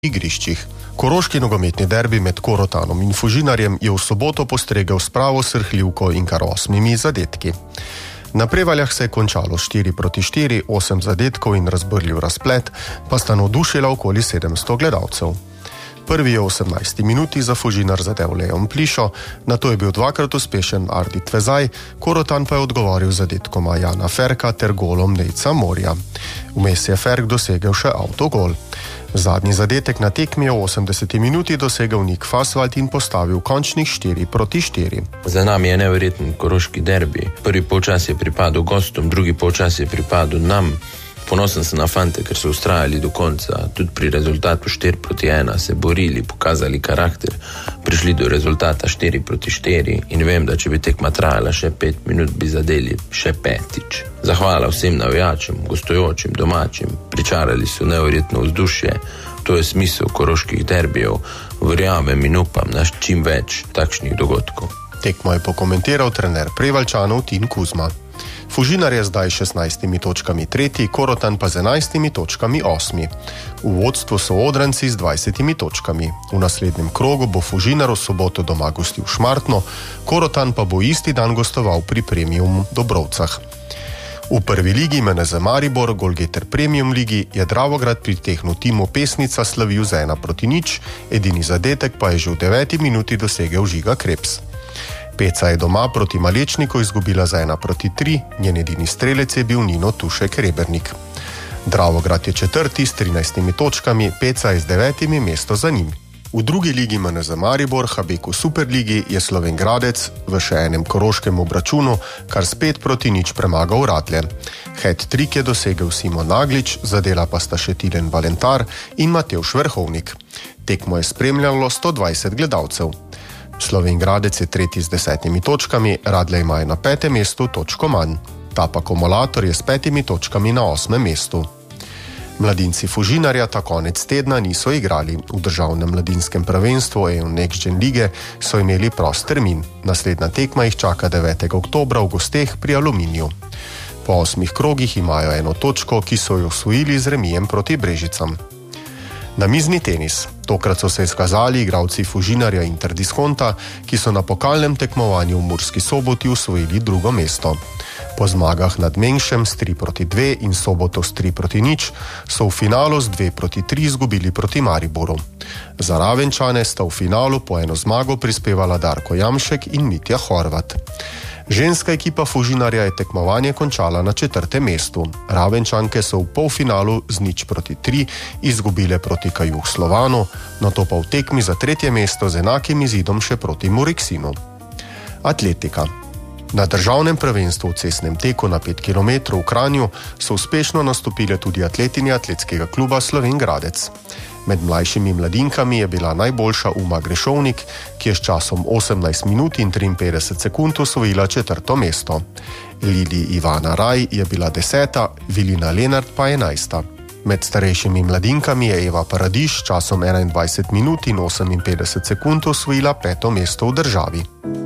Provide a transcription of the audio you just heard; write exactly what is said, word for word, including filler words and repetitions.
igriščih. Koroški nogometni derbi med Korotanom in Fužinarjem je v soboto postregel s pravo srhljivko in kar osmimi zadetki. Na Prevaljah se je končalo štiri proti štiri, osem zadetkov in razburljiv razplet, pa sta navdušila okoli sedemsto gledalcev. Prvi je v osemnajsti minuti za Fužinar zadel Leon Plišo, nato je bil dvakrat uspešen Ardit Vezaj, Korotan pa je odgovoril zadetkoma Jana Ferka ter golom Nejca Morja. Vmes je Ferk dosegel še avtogol. Zadnji zadetek na tekmi je v osemdeseti minuti dosegel Nik Fasvalt in postavil končnih štiri proti štiri. Za nami je neverjeten koroški derbi. Prvi polčas je pripadel gostom, drugi polčas je pripadel nam. Ponosen sem na fante, ker so ustrajali do konca, tudi pri rezultatu štiri proti ena se borili, pokazali karakter, prišli do rezultata štiri proti štiri in vem, da če bi tekma trajala še pet minut, bi zadeli še petič. Zahvala vsem navijačem, gostujočim, domačim, pričarali so neverjetno vzdušje, to je smisel koroških derbijev, verjamem in upam na čim več takšnih dogodkov. Tekmo je pokomentiral trener Prevaljčanov Tin Kuzma. Fužinar je zdaj šestnajstimi točkami tretji, Korotan pa z enajstimi točkami osmi. V vodstvu so Odranci z dvajsetimi točkami. V naslednjem krogu bo Fužinar v soboto doma gostil Šmartno, Korotan pa bo isti dan gostoval pri Premium Dobrovcah. V prvi ligi M N Z Maribor, Golgeter Premium ligi, je Dravograd pri tehnu timu Pesnica slavil z ena proti nič, edini zadetek pa je že v deveti minuti dosegel Žiga Krebs. Peca je doma proti Malečniku izgubila za ena proti tri, njen edini strelec je bil Nino Tušek Rebernik. Dravograd je četrti s trinajstimi točkami, Peca je z devetimi mesto za njim. V drugi ligi M N Z Maribor, Habeku Superligi, je Slovenj Gradec v še enem koroškem obračunu kar spet proti nič premagal Ratlje. Hat-trik je dosegel Simon Naglič, zadela pa sta še Tilen Valentar in Matevž Vrhovnik. Tekmo je spremljalo sto dvajset gledalcev. Slovenj Gradec je tretji z desetimi točkami, Radlje imajo na petem mestu točko manj. Tap Akumulator je s petimi točkami na osmem mestu. Mladinci Fužinarja ta konec tedna niso igrali. V državnem mladinskem prvenstvu E U Next Gen lige so imeli prost termin. Naslednja tekma jih čaka devetega oktobra v gosteh pri Aluminiju. Po osmih krogih imajo eno točko, ki so jo osvojili z remijem proti Brežicam. Namizni tenis. Tokrat so se izkazali igralci Fužinarja Interdiskonta, ki so na pokalnem tekmovanju v Murski Soboti osvojili drugo mesto. Po zmagah nad Mengšem s tri proti dve in Soboto s tri proti nič so v finalu z dve proti tri izgubili proti Mariboru. Za Ravenčane sta v finalu po eno zmago prispevala Darko Jamšek in Mitja Horvat. Ženska ekipa Fužinarja je tekmovanje končala na četrtem mestu. Ravenčanke so v polfinalu z nič proti tri izgubile proti Kajuh Slovanu, nato pa v tekmi za tretje mesto z enakim izidom še proti Mureksinu. Atletika. Na državnem prvenstvu v cestnem teku na pet kilometrov v Kranju so uspešno nastopile tudi atletinje atletskega kluba Slovenj Gradec. Med mlajšimi mladinkami je bila najboljša Uma Grešovnik, ki je s časom osemnajst minut in triinpetdeset sekund osvojila četrto mesto. Lili Ivana Raj je bila deseta, Vilina Lenart pa enajsta. Med starejšimi mladinkami je Eva Paradiš s časom enaindvajset minut in oseminpetdeset sekund osvojila peto mesto v državi.